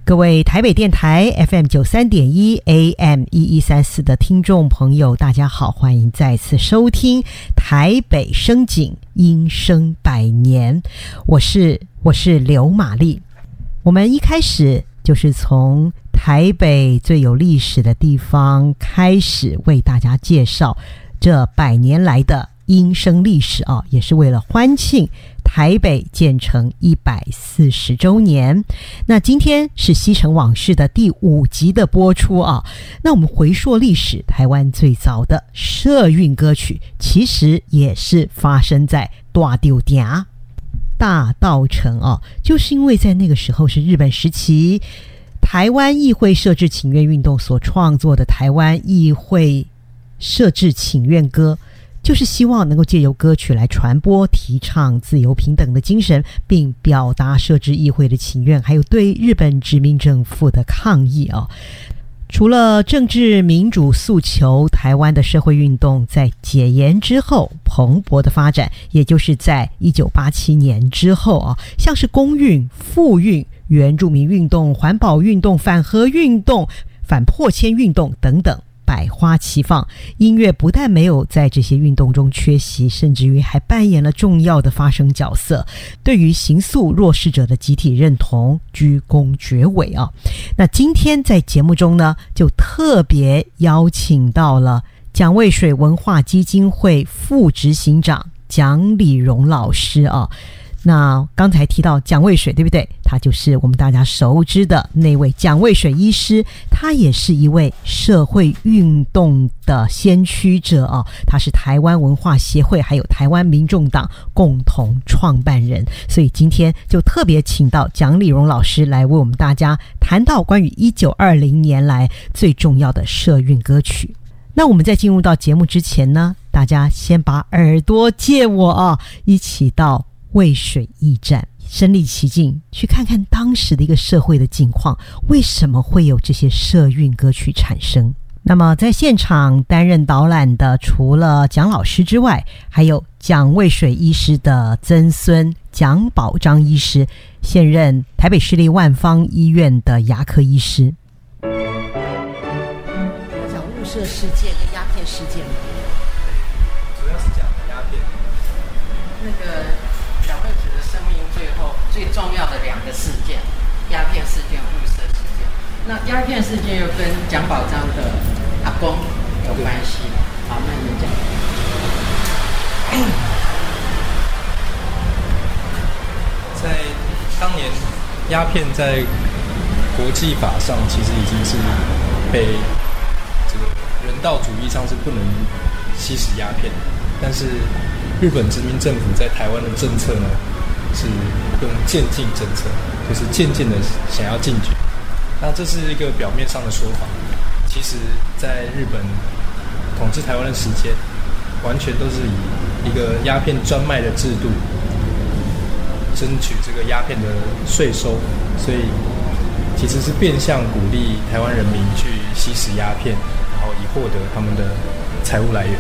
各位台北电台 FM93.1 AM1134 的听众朋友，大家好，欢迎再次收听台北声景音声百年，我是刘玛丽。我们一开始就是从台北最有历史的地方开始为大家介绍这100年来的音声历史啊，也是为了欢庆台北建成140周年。那今天是西城往事的第5集的播出啊。那我们回溯历史，台湾最早的社运歌曲其实也是发生在大稻埕啊，就是因为在那个时候是日本时期，台湾议会设置请愿运动所创作的台湾议会设置请愿歌，就是希望能够借由歌曲来传播提倡自由平等的精神，并表达设置议会的请愿，还有对日本殖民政府的抗议啊。除了政治民主诉求，台湾的社会运动在解严之后蓬勃的发展，也就是在1987年之后啊，像是公运、妇运、原住民运动、环保运动、反核运动、反迫迁运动等等，百花齐放。音乐不但没有在这些运动中缺席，甚至于还扮演了重要的发声角色，对于形塑弱势者的集体认同居功厥伟啊。那今天在节目中呢，就特别邀请到了蒋渭水文化基金会副执行长蒋理荣老师啊。那刚才提到蒋渭水，对不对？他就是我们大家熟知的那位蒋渭水医师，他也是一位社会运动的先驱者啊。他是台湾文化协会还有台湾民众党共同创办人，所以今天就特别请到蒋理荣老师来为我们大家谈到关于1920年来最重要的社运歌曲。那我们在进入到节目之前呢，大家先把耳朵借我啊，一起到渭水驿站身临其境，去看看当时的一个社会的境况，为什么会有这些社运歌曲产生。那么在现场担任导览的除了蒋老师之外，还有蒋渭水医师的曾孙蒋宝章医师，现任台北市立万芳医院的牙科医师。 讲雾社事件跟鸦片事件吗？ 主要是讲鸦片。 那个蒋渭水的生命最重要的2个事件，鸦片事件、雾社事件。那鸦片事件又跟蒋宝章的阿公有关系。好，那你讲。 在当年，鸦片在国际法上其实已经是被这个人道主义上是不能吸食鸦片的，但是日本殖民政府在台湾的政策呢，是用渐进政策，就是渐渐的想要禁绝。那这是一个表面上的说法，其实在日本统治台湾的时间，完全都是以一个鸦片专卖的制度争取这个鸦片的税收，所以其实是变相鼓励台湾人民去吸食鸦片，然后以获得他们的财务来源。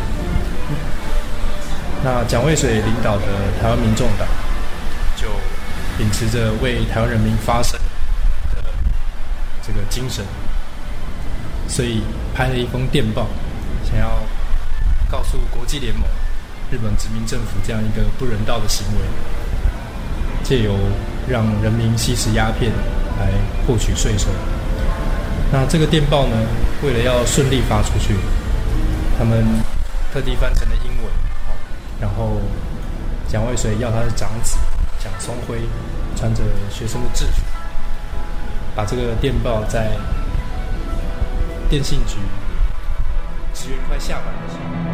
那蒋渭水领导的台湾民众党就秉持着为台湾人民发声的这个精神，所以拍了一封电报，想要告诉国际联盟，日本殖民政府这样一个不人道的行为，借由让人民吸食鸦片来获取税收。那这个电报呢，为了要顺利发出去，他们特地翻成了英文，然后蒋渭水要他的长子蒋松辉穿着学生的制服，把这个电报在电信局职员快下班的时候